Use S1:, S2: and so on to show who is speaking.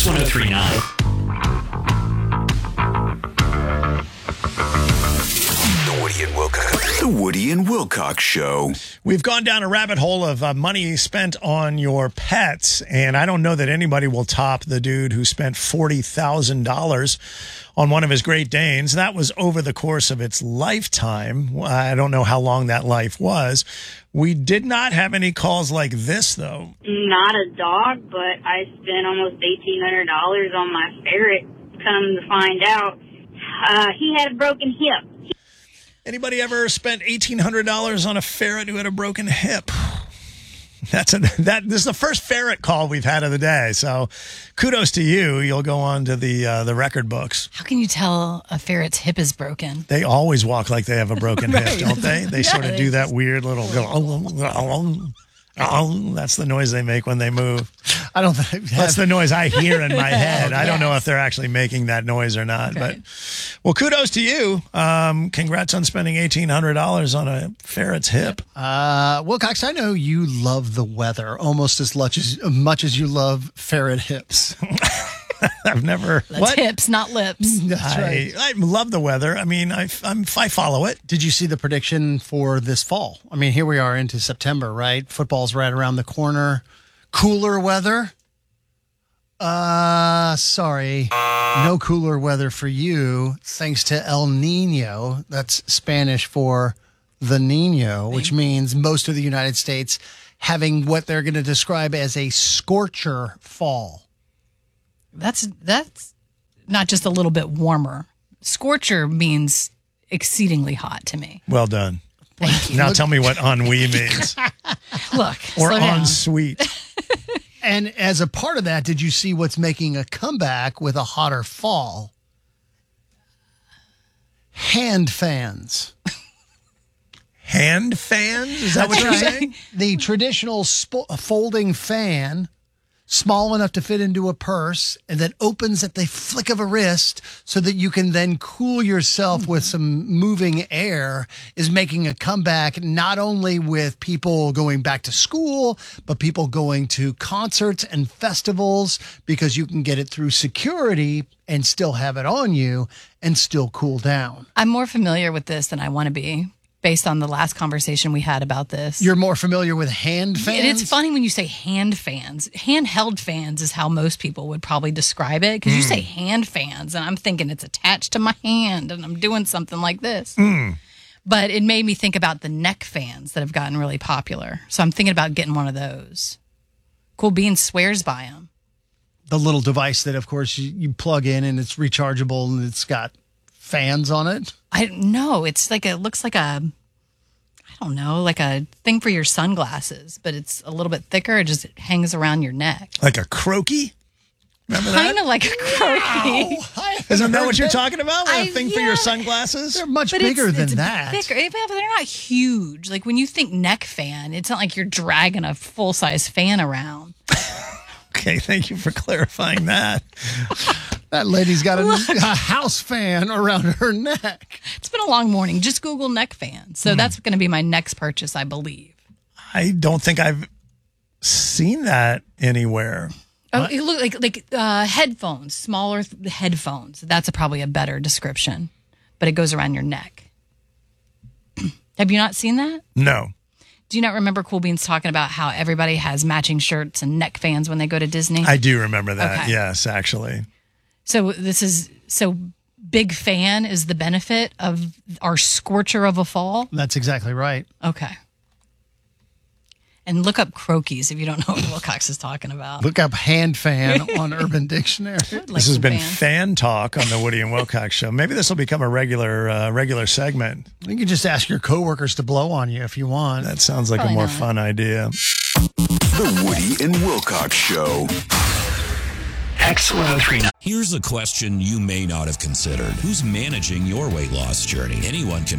S1: X1039.
S2: The Woody and Wilcox Show.
S3: We've gone down a rabbit hole of money spent on your pets, and I don't know that anybody will top the dude who spent $40,000 on one of his Great Danes. That was over the course of its lifetime. I don't know how long that life was. We did not have any calls like this, though.
S4: Not a dog, but I spent almost $1,800 on my ferret. Come to find out, he had a broken hip.
S3: Anybody ever spent $1,800 on a ferret who had a broken hip? This is the first ferret call we've had of the day. So kudos to you. You'll go on to the record books.
S5: How can you tell a ferret's hip is broken?
S3: They always walk like they have a broken
S5: Right.
S3: hip, don't they? They sort of do that weird little that's the noise they make when they move.
S6: I don't think
S3: That's the noise I hear in my head. I don't know if they're actually making that noise or not.
S5: Right.
S3: But well, kudos to you. Congrats on spending $1,800 on a ferret's hip.
S6: Wilcox, I know you love the weather almost as much as you love ferret hips.
S3: I've never.
S5: That's hips, not lips.
S6: That's right.
S3: I love the weather. I mean, I follow it.
S6: Did you see the prediction for this fall? I mean, here we are into September, right? Football's right around the corner. Cooler weather? Sorry. No cooler weather for you, thanks to El Nino. That's Spanish for the Nino, which means most of the United States having what they're going to describe as a scorcher fall.
S5: That's not just a little bit warmer. Scorcher means exceedingly hot to me.
S3: Well done.
S5: Thank you.
S3: Now tell me what ennui means.
S5: Look,
S3: Or
S5: slow down.
S3: ensuite.
S6: And as a part of that, did you see what's making a comeback with a hotter fall? Hand fans.
S3: Hand fans? Is that what you're saying?
S6: The traditional folding fan, small enough to fit into a purse, and that opens at the flick of a wrist so that you can then cool yourself with some moving air, is making a comeback not only with people going back to school, but people going to concerts and festivals, because you can get it through security and still have it on you and still cool down.
S5: I'm more familiar with this than I want to be, based on the last conversation we had about this.
S6: You're more familiar with hand fans?
S5: And it's funny when you say hand fans. Handheld fans is how most people would probably describe it, because you say hand fans, and I'm thinking it's attached to my hand, and I'm doing something like this. But it made me think about the neck fans that have gotten really popular. So I'm thinking about getting one of those. Cool Beans swears by them.
S6: The little device that, of course, you plug in and it's rechargeable and it's got fans on it.
S5: I don't know. It's like it looks like a, I don't know, like a thing for your sunglasses, but it's a little bit thicker. It just hangs around your neck.
S3: Like a croaky? Remember that?
S5: Kind of like a croaky.
S3: Isn't that what you're talking about? A thing for your
S5: yeah.
S3: sunglasses?
S6: They're much
S5: But
S6: bigger
S5: it's
S6: than that.
S5: Thicker. Yeah, but they're not huge. Like when you think neck fan, it's not like you're dragging a full size fan around.
S3: Okay, thank you for clarifying that.
S6: That lady's got a house fan around her neck.
S5: It's been a long morning. Just Google neck fan. So that's going to be my next purchase, I believe.
S3: I don't think I've seen that anywhere.
S5: Oh, it look like headphones, smaller headphones. That's probably a better description, but it goes around your neck. Have you not seen that?
S3: No.
S5: Do you not remember Cool Beans talking about how everybody has matching shirts and neck fans when they go to Disney?
S3: I do remember that.
S5: Okay.
S3: Yes, actually.
S5: So big fan is the benefit of our scorcher of a fall.
S6: That's exactly right.
S5: Okay. And look up croakies if you don't know what Wilcox is talking about.
S6: Look up hand fan on Urban Dictionary.
S3: This has been fan talk on the Woody and Wilcox Show. Maybe this will become a regular segment.
S6: You can just ask your coworkers to blow on you if you want.
S3: That sounds like
S5: Probably
S3: a more
S5: not.
S3: fun idea.
S2: The Woody and Wilcox Show.
S1: X1039.
S7: Here's a question you may not have considered. Who's managing your weight loss journey? Anyone can